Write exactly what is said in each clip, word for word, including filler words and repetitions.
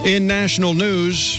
In national news,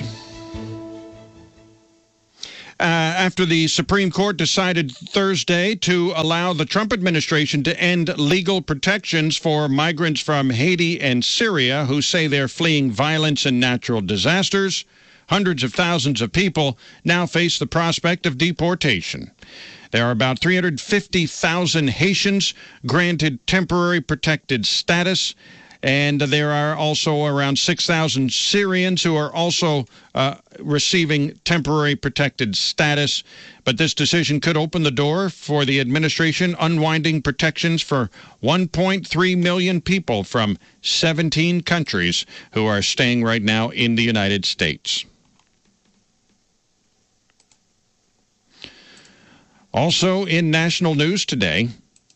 Uh, after the Supreme Court decided Thursday to allow the Trump administration to end legal protections for migrants from Haiti and Syria who say they're fleeing violence and natural disasters, hundreds of thousands of people now face the prospect of deportation. There are about three hundred fifty thousand Haitians granted temporary protected status, and there are also around six thousand Syrians who are also uh, receiving temporary protected status. But this decision could open the door for the administration unwinding protections for one point three million people from seventeen countries who are staying right now in the United States. Also in national news today,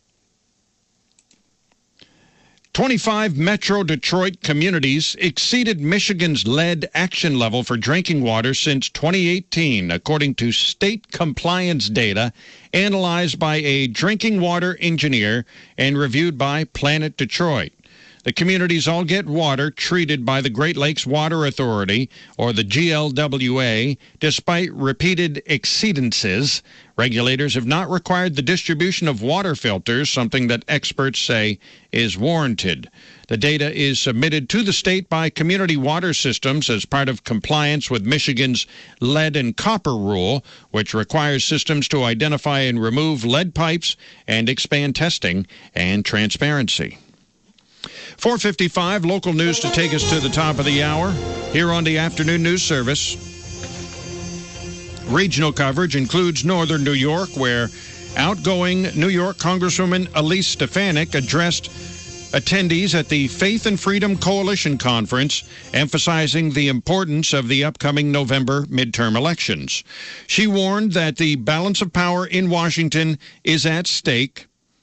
twenty-five Metro Detroit communities exceeded Michigan's lead action level for drinking water since twenty eighteen, according to state compliance data analyzed by a drinking water engineer and reviewed by Planet Detroit. The communities all get water treated by the Great Lakes Water Authority, or the G L W A, despite repeated exceedances. Regulators have not required the distribution of water filters, something that experts say is warranted. The data is submitted to the state by Community Water Systems as part of compliance with Michigan's lead and copper rule, which requires systems to identify and remove lead pipes and expand testing and transparency. four fifty-five, local news to take us to the top of the hour here on the Afternoon News Service. Regional coverage includes northern New York, where outgoing New York Congresswoman Elise Stefanik addressed attendees at the Faith and Freedom Coalition Conference, emphasizing the importance of the upcoming November midterm elections. She warned that the balance of power in Washington is at stake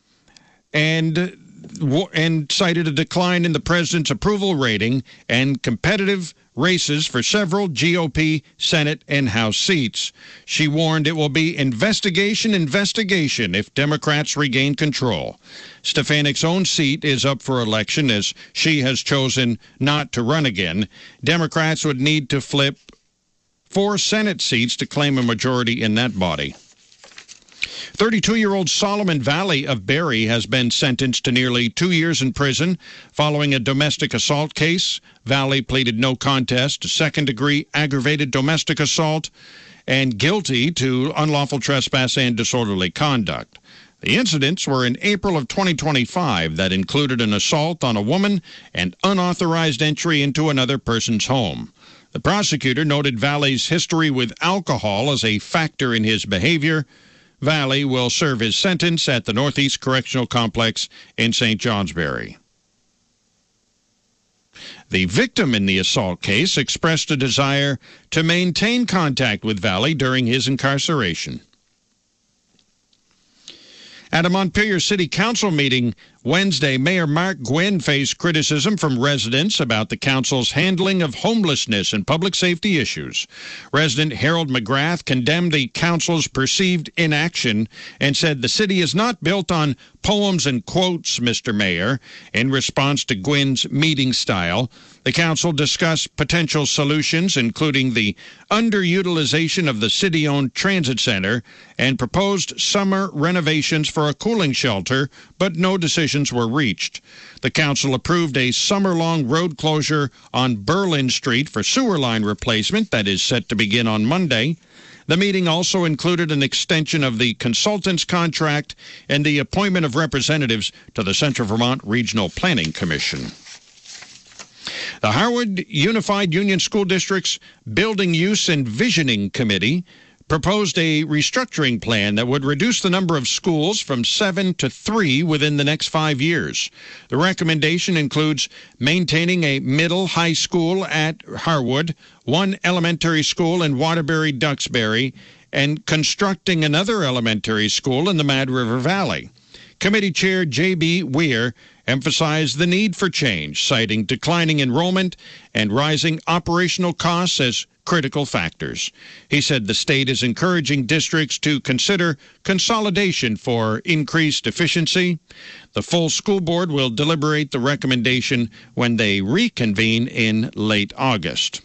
and and cited a decline in the president's approval rating and competitive races for several G O P Senate and House seats. She warned it will be investigation, investigation if Democrats regain control. Stefanik's own seat is up for election as she has chosen not to run again. Democrats would need to flip four Senate seats to claim a majority in that body. thirty-two-year-old Solomon Valley of Barrie has been sentenced to nearly two years in prison following a domestic assault case. Valley pleaded no contest to second-degree aggravated domestic assault and guilty to unlawful trespass and disorderly conduct. The incidents were in April of twenty twenty-five that included an assault on a woman and unauthorized entry into another person's home. The prosecutor noted Valley's history with alcohol as a factor in his behavior. Valley will serve his sentence at the Northeast Correctional Complex in Saint Johnsbury. The victim in the assault case expressed a desire to maintain contact with Valley during his incarceration. At a Montpelier City Council meeting Wednesday, Mayor Mark Gwynn faced criticism from residents about the council's handling of homelessness and public safety issues. Resident Harold McGrath condemned the council's perceived inaction and said the city is not built on poems and quotes, Mister Mayor. In response to Gwynn's meeting style, the council discussed potential solutions, including the underutilization of the city-owned transit center and proposed summer renovations for a cooling shelter, but no decisions were reached. The council approved a summer-long road closure on Berlin Street for sewer line replacement that is set to begin on Monday. The meeting also included an extension of the consultant's contract and the appointment of representatives to the Central Vermont Regional Planning Commission. The Harwood Unified Union School District's Building Use and Visioning Committee proposed a restructuring plan that would reduce the number of schools from seven to three within the next five years. The recommendation includes maintaining a middle high school at Harwood, one elementary school in Waterbury-Duxbury, and constructing another elementary school in the Mad River Valley. Committee Chair J B. Weir emphasized the need for change, citing declining enrollment and rising operational costs as critical factors. He said the state is encouraging districts to consider consolidation for increased efficiency. The full school board will deliberate the recommendation when they reconvene in late August.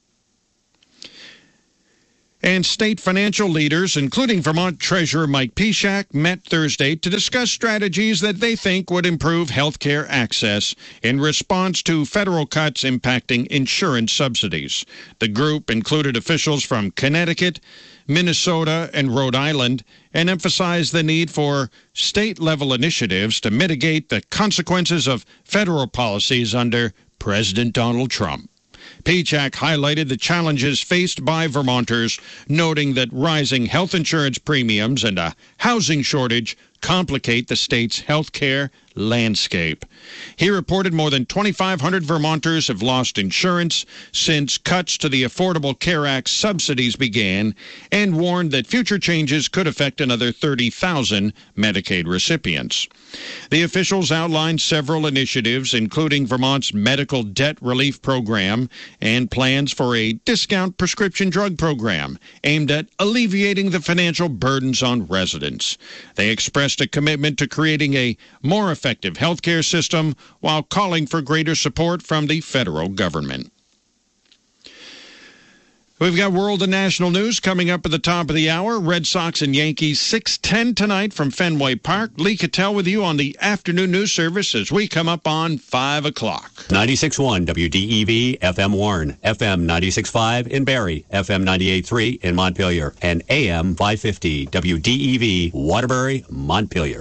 And state financial leaders, including Vermont Treasurer Mike Piszak, met Thursday to discuss strategies that they think would improve health care access in response to federal cuts impacting insurance subsidies. The group included officials from Connecticut, Minnesota, and Rhode Island, and emphasized the need for state-level initiatives to mitigate the consequences of federal policies under President Donald Trump. Piszak highlighted the challenges faced by Vermonters, noting that rising health insurance premiums and a housing shortage complicate the state's health care landscape. He reported more than twenty-five hundred Vermonters have lost insurance since cuts to the Affordable Care Act subsidies began, and warned that future changes could affect another thirty thousand Medicaid recipients. The officials outlined several initiatives, including Vermont's medical debt relief program and plans for a discount prescription drug program aimed at alleviating the financial burdens on residents. They expressed a commitment to creating a more effective health care system while calling for greater support from the federal government. We've got world and national news coming up at the top of the hour. Red Sox and Yankees, six ten tonight from Fenway Park. Lee Cattell with you on the afternoon news service as we come up on five o'clock. ninety-six point one W D E V, F M Warren, F M ninety-six point five in Barrie, F M ninety-eight point three in Montpelier, and A M five fifty W D E V, Waterbury, Montpelier.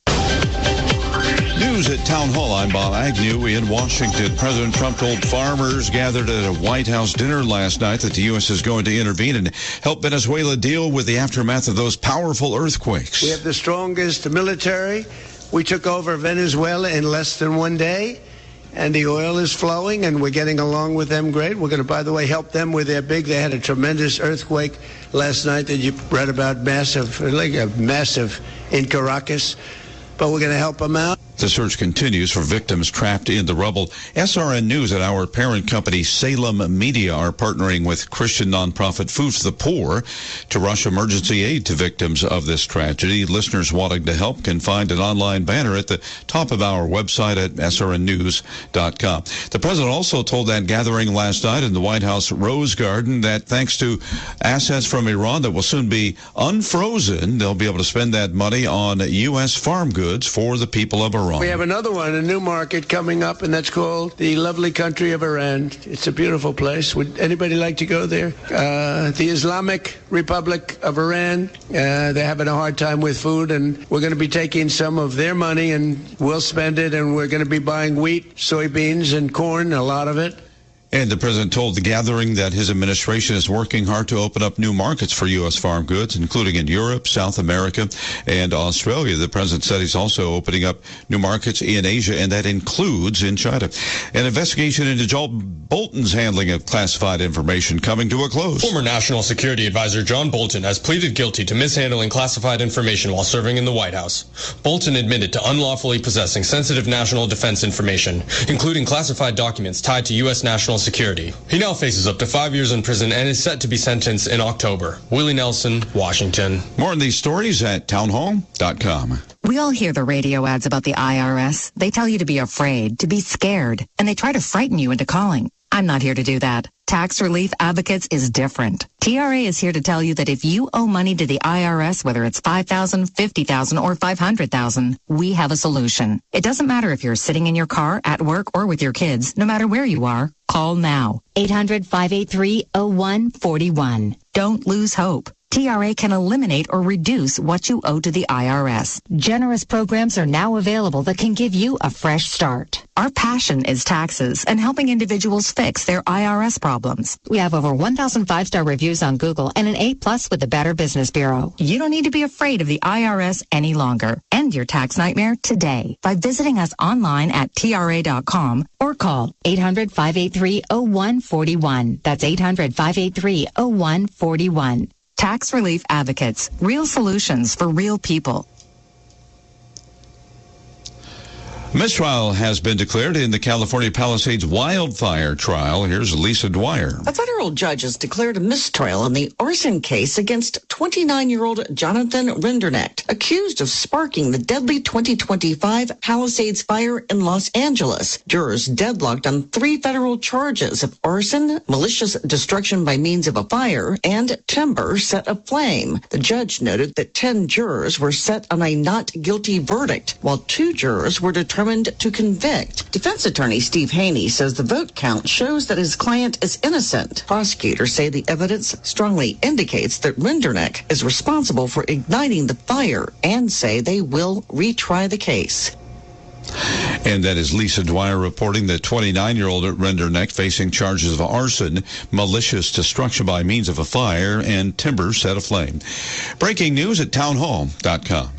News at Town Hall. I'm Bob Agnew in Washington. President Trump told farmers gathered at a White House dinner last night that the U S is going to intervene and help Venezuela deal with the aftermath of those powerful earthquakes. We have the strongest military. We took over Venezuela in less than one day, and the oil is flowing, and we're getting along with them great. We're going to, by the way, help them with their big. They had a tremendous earthquake last night that you read about, massive, like a massive in Caracas, but we're going to help them out. The search continues for victims trapped in the rubble. S R N News and our parent company Salem Media are partnering with Christian nonprofit Food for the Poor to rush emergency aid to victims of this tragedy. Listeners wanting to help can find an online banner at the top of our website at S R N news dot com. The president also told that gathering last night in the White House Rose Garden that thanks to assets from Iran that will soon be unfrozen, they'll be able to spend that money on U S farm goods for the people of Iran. We have another one, a new market coming up, and that's called the lovely country of Iran. It's a beautiful place. Would anybody like to go there? Uh, the Islamic Republic of Iran, uh, they're having a hard time with food, and we're going to be taking some of their money, and we'll spend it, and we're going to be buying wheat, soybeans, and corn, a lot of it. And the president told the gathering that his administration is working hard to open up new markets for U S farm goods, including in Europe, South America, and Australia. The president said he's also opening up new markets in Asia, and that includes in China. An investigation into John Bolton's handling of classified information coming to a close. Former National Security Advisor John Bolton has pleaded guilty to mishandling classified information while serving in the White House. Bolton admitted to unlawfully possessing sensitive national defense information, including classified documents tied to U S national security. He now faces up to five years in prison and is set to be sentenced in October. Willie Nelson, Washington. More on these stories at town hall dot com. We all hear the radio ads about the I R S. They tell you to be afraid, to be scared, and they try to frighten you into calling. I'm not here to do that. Tax Relief Advocates is different. T R A is here to tell you that if you owe money to the I R S, whether it's five thousand dollars, fifty thousand dollars, or five hundred thousand dollars, we have a solution. It doesn't matter if you're sitting in your car, at work, or with your kids. No matter where you are, call now. eight hundred, five eight three, oh one four one. Don't lose hope. T R A can eliminate or reduce what you owe to the I R S. Generous programs are now available that can give you a fresh start. Our passion is taxes and helping individuals fix their I R S problems. We have over one thousand five-star reviews on Google and an A plus with the Better Business Bureau. You don't need to be afraid of the I R S any longer. End your tax nightmare today by visiting us online at T R A dot com or call eight hundred, five eight three, oh one four one. That's eight hundred, five eight three, oh one four one. Tax Relief Advocates, real solutions for real people. Mistrial has been declared in the California Palisades wildfire trial. Here's Lisa Dwyer. A federal judge has declared a mistrial in the arson case against twenty-nine-year-old Jonathan Rendernecht, accused of sparking the deadly twenty twenty-five Palisades fire in Los Angeles. Jurors deadlocked on three federal charges of arson, malicious destruction by means of a fire, and timber set aflame. The judge noted that ten jurors were set on a not guilty verdict, while two jurors were determined to convict. Defense attorney Steve Haney says the vote count shows that his client is innocent. Prosecutors say the evidence strongly indicates that Rendernecht is responsible for igniting the fire and say they will retry the case. And that is Lisa Dwyer reporting that twenty-nine-year-old Rendernecht facing charges of arson, malicious destruction by means of a fire, and timber set aflame. Breaking news at townhall dot com.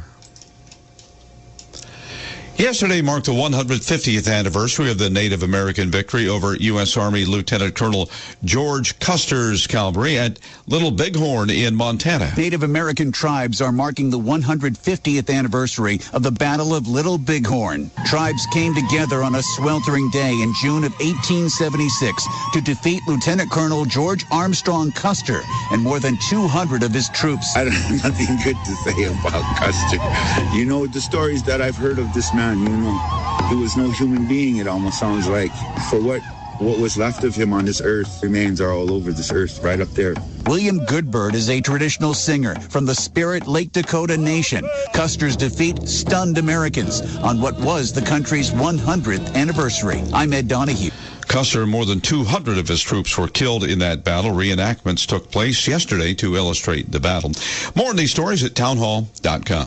Yesterday marked the one hundred fiftieth anniversary of the Native American victory over U S. Army Lieutenant Colonel George Custer's cavalry at Little Bighorn in Montana. Native American tribes are marking the one hundred fiftieth anniversary of the Battle of Little Bighorn. Tribes came together on a sweltering day in June of eighteen seventy-six to defeat Lieutenant Colonel George Armstrong Custer and more than two hundred of his troops. I don't have nothing good to say about Custer. You know, the stories that I've heard of this man, you know, he was no human being, it almost sounds like. For what what was left of him on this earth, remains are all over this earth, right up there. William Goodbird is a traditional singer from the Spirit Lake Dakota Nation. Custer's defeat stunned Americans on what was the country's one hundredth anniversary. I'm Ed Donahue. Custer, more than two hundred of his troops were killed in that battle. Reenactments took place yesterday to illustrate the battle. More on these stories at townhall dot com.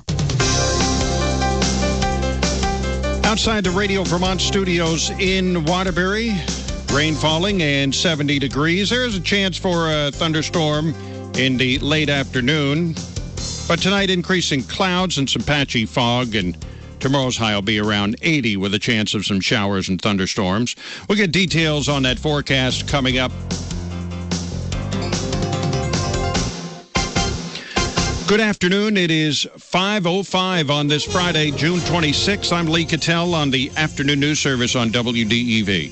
Outside the Radio Vermont studios in Waterbury, rain falling and seventy degrees. There's a chance for a thunderstorm in the late afternoon. But tonight, increasing clouds and some patchy fog, and tomorrow's high will be around eighty with a chance of some showers and thunderstorms. We'll get details on that forecast coming up. Good afternoon. It is five oh five on this Friday, June twenty-sixth. I'm Lee Cattell on the afternoon news service on W D E V.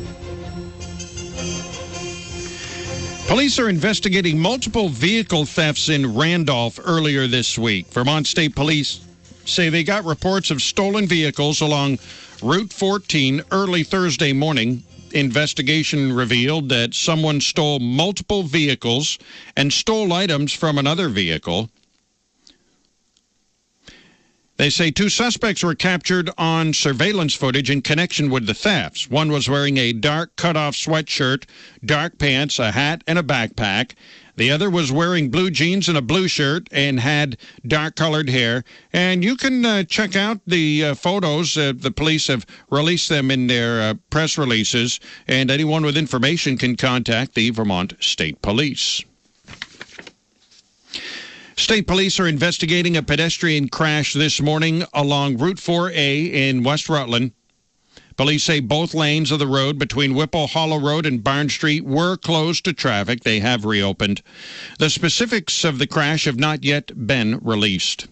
Police are investigating multiple vehicle thefts in Randolph earlier this week. Vermont State Police say they got reports of stolen vehicles along Route fourteen early Thursday morning. Investigation revealed that someone stole multiple vehicles and stole items from another vehicle. They say two suspects were captured on surveillance footage in connection with the thefts. One was wearing a dark cutoff sweatshirt, dark pants, a hat, and a backpack. The other was wearing blue jeans and a blue shirt and had dark-colored hair. And you can uh, check out the uh, photos. Uh, the police have released them in their uh, press releases, and anyone with information can contact the Vermont State Police. State police are investigating a pedestrian crash this morning along Route four A in West Rutland. Police say both lanes of the road between Whipple Hollow Road and Barn Street were closed to traffic. They have reopened. The specifics of the crash have not yet been released.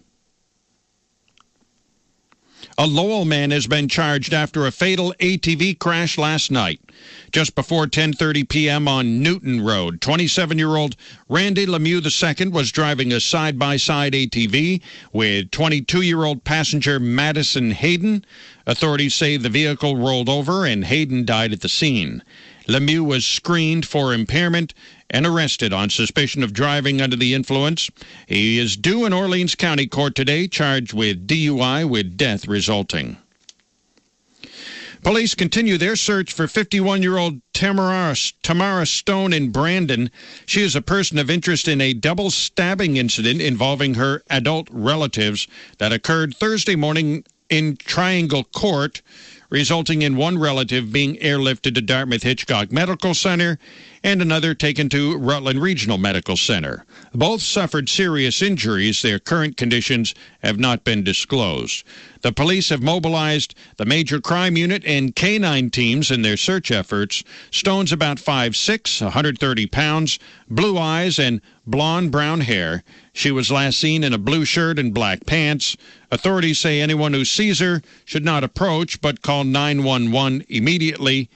A Lowell man has been charged after a fatal A T V crash last night. Just before ten thirty p.m. on Newton Road, twenty-seven-year-old Randy Lemieux the second was driving a side-by-side A T V with twenty-two-year-old passenger Madison Hayden. Authorities say the vehicle rolled over and Hayden died at the scene. Lemieux was screened for impairment and arrested on suspicion of driving under the influence. He is due in Orleans County Court today, charged with D U I with death resulting. Police continue their search for fifty-one-year-old Tamara, Tamara Stone in Brandon. She is a person of interest in a double stabbing incident involving her adult relatives that occurred Thursday morning in Triangle Court, resulting in one relative being airlifted to Dartmouth Hitchcock Medical Center and another taken to Rutland Regional Medical Center. Both suffered serious injuries. Their current conditions have not been disclosed. The police have mobilized the major crime unit and canine teams in their search efforts. Stone's about five foot six, one hundred thirty pounds, blue eyes, and blonde brown hair. She was last seen in a blue shirt and black pants. Authorities say anyone who sees her should not approach, but call nine one one immediately.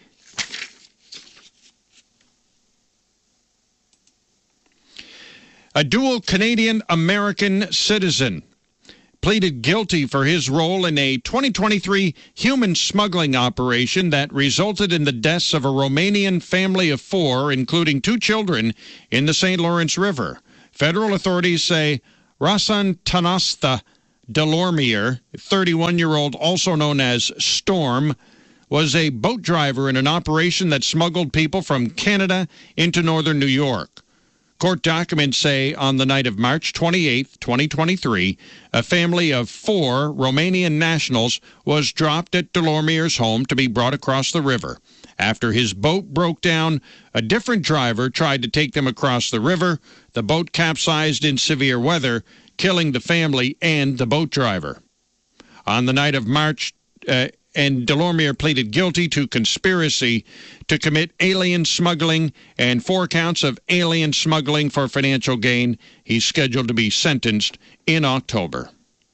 A dual Canadian-American citizen pleaded guilty for his role in a twenty twenty-three human smuggling operation that resulted in the deaths of a Romanian family of four, including two children, in the Saint Lawrence River. Federal authorities say Rasan Tanasta Delormier, thirty-one-year-old, also known as Storm, was a boat driver in an operation that smuggled people from Canada into northern New York. Court documents say on the night of March twenty-eighth, twenty twenty-three, a family of four Romanian nationals was dropped at Delormier's home to be brought across the river. After his boat broke down, a different driver tried to take them across the river. The boat capsized in severe weather, killing the family and the boat driver. On the night of March, uh, and Delormier pleaded guilty to conspiracy to commit alien smuggling and four counts of alien smuggling for financial gain. He's scheduled to be sentenced in October.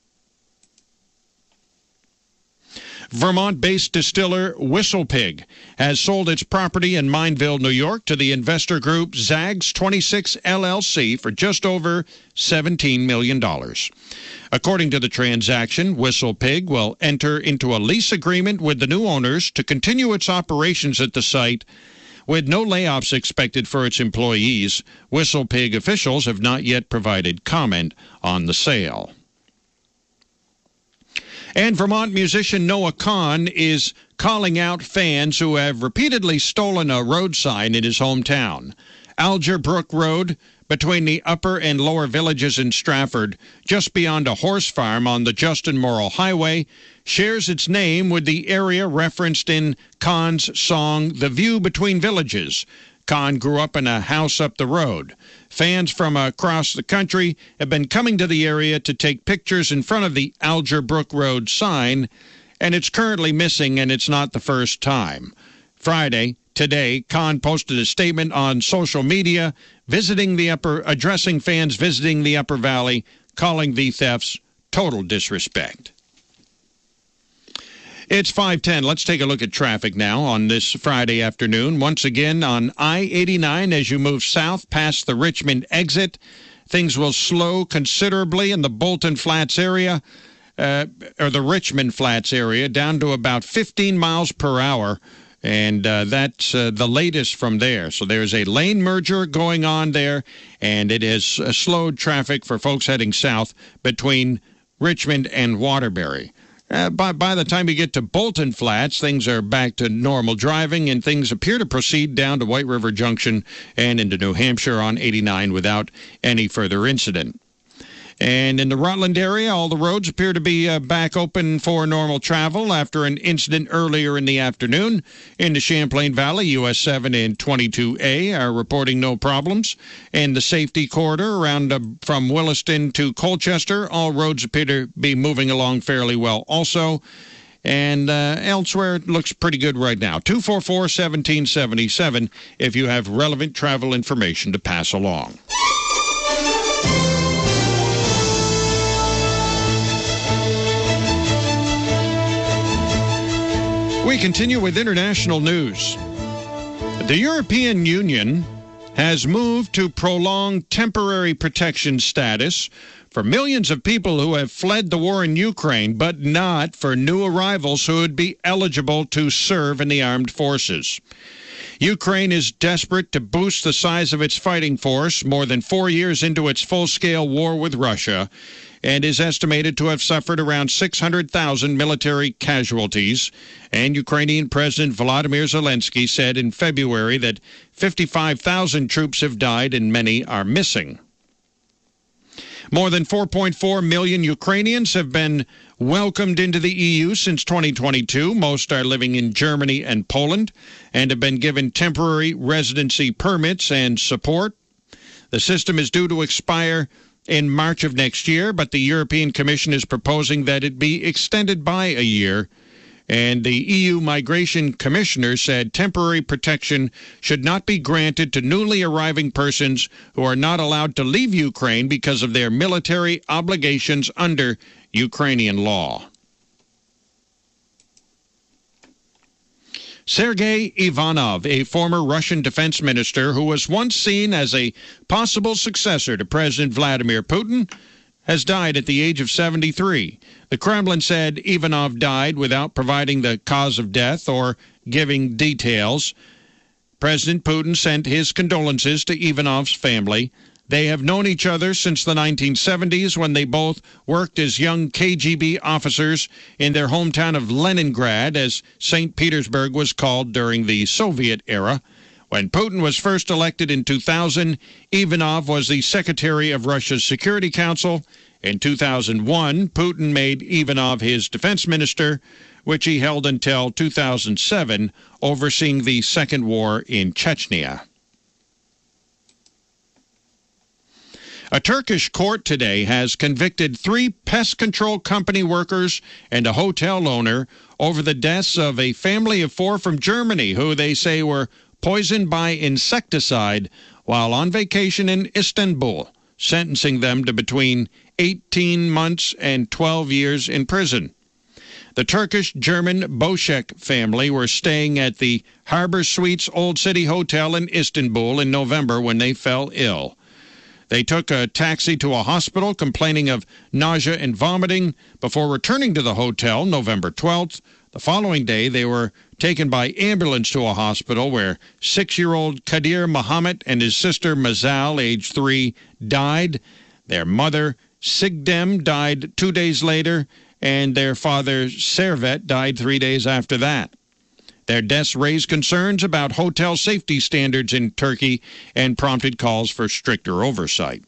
Vermont-based distiller WhistlePig has sold its property in Mineville, New York, to the investor group Zags twenty-six L L C for just over seventeen million dollars. According to the transaction, WhistlePig will enter into a lease agreement with the new owners to continue its operations at the site, with no layoffs expected for its employees. WhistlePig officials have not yet provided comment on the sale. And Vermont musician Noah Kahan is calling out fans who have repeatedly stolen a road sign in his hometown. Alger Brook Road, between the upper and lower villages in Stratford, just beyond a horse farm on the Justin Morrill Highway, shares its name with the area referenced in Kahan's song The View Between Villages. Kahan grew up in a house up the road. Fans from across the country have been coming to the area to take pictures in front of the Alger Brook Road sign, and it's currently missing, and it's not the first time. Friday, today, Kahan posted a statement on social media visiting the upper, addressing fans visiting the Upper Valley, calling the thefts total disrespect. It's five ten. Let's take a look at traffic now on this Friday afternoon. Once again, on I eighty-nine, as you move south past the Richmond exit, things will slow considerably in the Bolton Flats area, uh, or the Richmond Flats area, down to about fifteen miles per hour. And uh, that's uh, the latest from there. So there's a lane merger going on there, and it has uh, slowed traffic for folks heading south between Richmond and Waterbury. Uh, by, by the time you get to Bolton Flats, things are back to normal driving, and things appear to proceed down to White River Junction and into New Hampshire on eighty-nine without any further incident. And in the Rutland area, all the roads appear to be uh, back open for normal travel after an incident earlier in the afternoon. In the Champlain Valley, U S seven and twenty-two A are reporting no problems. And the safety corridor around uh, from Williston to Colchester, all roads appear to be moving along fairly well also. And uh, elsewhere, it looks pretty good right now. two four four, one seven seven seven if you have relevant travel information to pass along. We continue with international news. The European Union has moved to prolong temporary protection status for millions of people who have fled the war in Ukraine, but not for new arrivals who would be eligible to serve in the armed forces. Ukraine is desperate to boost the size of its fighting force more than four years into its full-scale war with Russia, and is estimated to have suffered around six hundred thousand military casualties. And Ukrainian President Volodymyr Zelensky said in February that fifty-five thousand troops have died and many are missing. More than four point four million Ukrainians have been welcomed into the E U since twenty twenty-two. Most are living in Germany and Poland and have been given temporary residency permits and support. The system is due to expire in March of next year, but the European Commission is proposing that it be extended by a year. And the E U Migration Commissioner said temporary protection should not be granted to newly arriving persons who are not allowed to leave Ukraine because of their military obligations under Ukrainian law. Sergei Ivanov, a former Russian defense minister who was once seen as a possible successor to President Vladimir Putin, has died at the age of seventy-three. The Kremlin said Ivanov died without providing the cause of death or giving details. President Putin sent his condolences to Ivanov's family. They have known each other since the nineteen seventies when they both worked as young K G B officers in their hometown of Leningrad, as Saint Petersburg was called during the Soviet era. When Putin was first elected in two thousand, Ivanov was the secretary of Russia's Security Council. In two thousand one, Putin made Ivanov his defense minister, which he held until two thousand seven, overseeing the second war in Chechnya. A Turkish court today has convicted three pest control company workers and a hotel owner over the deaths of a family of four from Germany who they say were poisoned by insecticide while on vacation in Istanbul, sentencing them to between eighteen months and twelve years in prison. The Turkish-German Boschek family were staying at the Harbor Suites Old City Hotel in Istanbul in November when they fell ill. They took a taxi to a hospital complaining of nausea and vomiting before returning to the hotel November twelfth. The following day, they were taken by ambulance to a hospital where six-year-old Kadir Mohammed and his sister Mazal, age three, died. Their mother, Sigdem, died two days later, and their father, Servet, died three days after that. Their deaths raised concerns about hotel safety standards in Turkey and prompted calls for stricter oversight.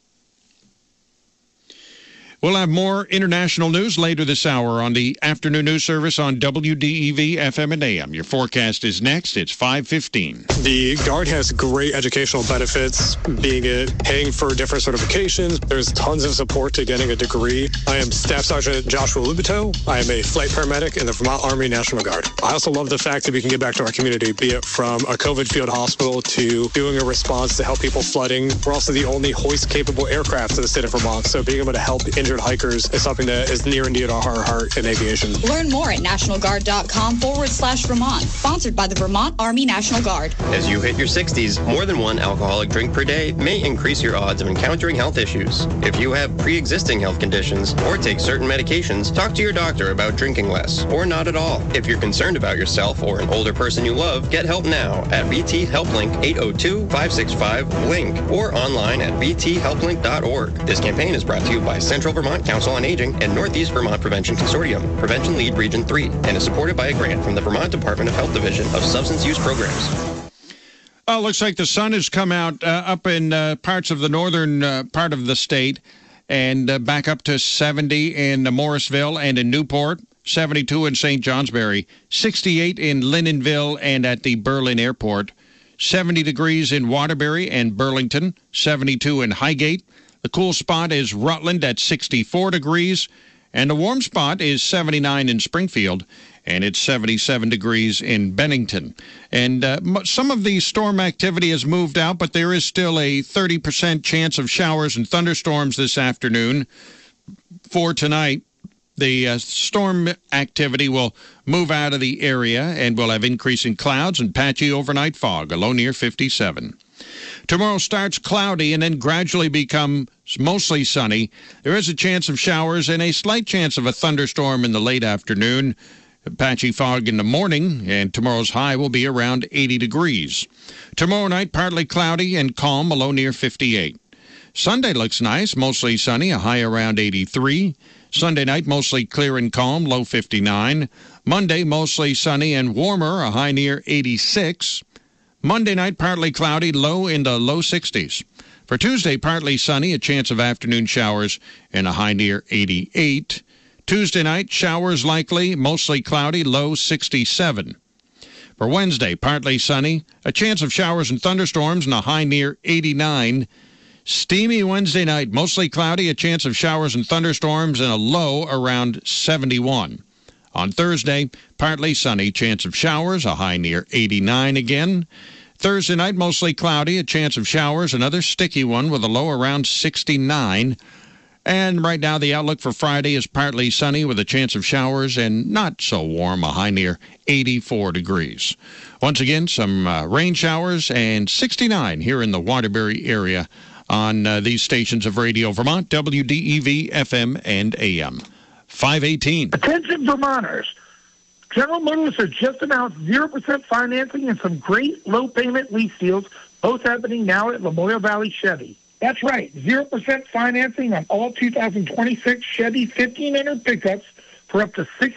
We'll have more international news later this hour on the afternoon news service on W D E V F M and A M. Your forecast is next. It's five fifteen. The Guard has great educational benefits, being it paying for different certifications. There's tons of support to getting a degree. I am Staff Sergeant Joshua Lubito. I am a flight paramedic in the Vermont Army National Guard. I also love the fact that we can get back to our community, be it from a COVID field hospital to doing a response to help people flooding. We're also the only hoist-capable aircraft in the state of Vermont, so being able to help injured hikers is something that is near and dear to our heart in aviation. Learn more at nationalguard.com forward slash Vermont. Sponsored by the Vermont Army National Guard. As you hit your sixties, more than one alcoholic drink per day may increase your odds of encountering health issues. If you have pre-existing health conditions or take certain medications, talk to your doctor about drinking less or not at all. If you're concerned about yourself or an older person you love, get help now at V T HelpLink eight oh two, five six five, LINK or online at v t help link dot org. This campaign is brought to you by Central Vermont Council on Aging and Northeast Vermont Prevention Consortium, Prevention Lead Region three, and is supported by a grant from the Vermont Department of Health Division of Substance Use Programs. Well, it looks like the sun has come out uh, up in uh, parts of the northern uh, part of the state and uh, back up to seventy in uh, Morrisville and in Newport, seventy-two in Saint Johnsbury, sixty-eight in Lindenville and at the Berlin Airport, seventy degrees in Waterbury and Burlington, seventy-two in Highgate. The cool spot is Rutland at sixty-four degrees, and the warm spot is seventy-nine in Springfield, and it's seventy-seven degrees in Bennington. And uh, some of the storm activity has moved out, but there is still a thirty percent chance of showers and thunderstorms this afternoon. For tonight, the uh, storm activity will move out of the area, and we'll have increasing clouds and patchy overnight fog, a low near fifty-seven. Tomorrow starts cloudy and then gradually becomes mostly sunny. There is a chance of showers and a slight chance of a thunderstorm in the late afternoon. Patchy fog in the morning, and tomorrow's high will be around eighty degrees. Tomorrow night, partly cloudy and calm, a low near fifty-eight. Sunday looks nice, mostly sunny, a high around eighty-three. Sunday night, mostly clear and calm, low fifty-nine. Monday, mostly sunny and warmer, a high near eighty-six. Monday night, partly cloudy, low in the low sixties. For Tuesday, partly sunny, a chance of afternoon showers, and a high near eighty-eight. Tuesday night, showers likely, mostly cloudy, low sixty-seven. For Wednesday, partly sunny, a chance of showers and thunderstorms, and a high near eighty-nine. Steamy Wednesday night, mostly cloudy, a chance of showers and thunderstorms, and a low around seventy-one. On Thursday, partly sunny, chance of showers, a high near eighty-nine again. Thursday night, mostly cloudy, a chance of showers, another sticky one with a low around sixty-nine. And right now, the outlook for Friday is partly sunny with a chance of showers and not so warm, a high near eighty-four degrees. Once again, some uh, rain showers and sixty-nine here in the Waterbury area on uh, these stations of Radio Vermont, W D E V, F M, and A M. five eighteen. Attention, Vermonters. General Motors has just announced zero percent financing and some great low-payment lease deals, both happening now at Lamoille Valley Chevy. That's right, zero percent financing on all two thousand twenty-six Chevy fifteen hundred pickups for up to six